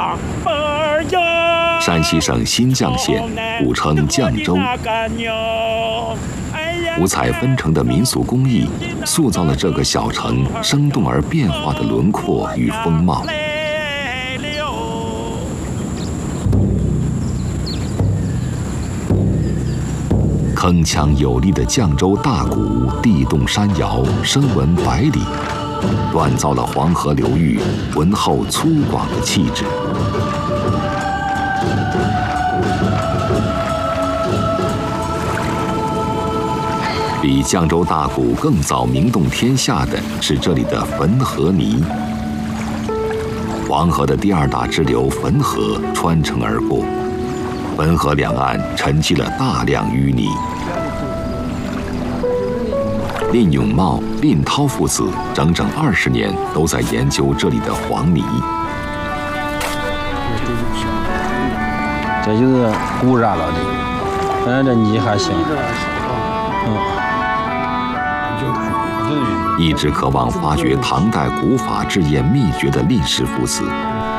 山西省新绛县，古称绛州。五彩纷呈的民俗工艺，塑造了这个小城生动而变化的轮廓与风貌。铿锵有力的绛州大鼓地动山摇，声闻百里，锻造了黄河流域浑厚粗犷的气质。比绛州大鼓更早名动天下的是这里的汾河泥。黄河的第二大支流汾河穿城而过，汾河两岸沉积了大量淤泥。蔺永茂、蔺涛父子整整20年都在研究这里的黄泥。 这就是固染了的，反正这泥还行。 一直渴望发掘唐代古法制砚秘诀的蔺氏父子，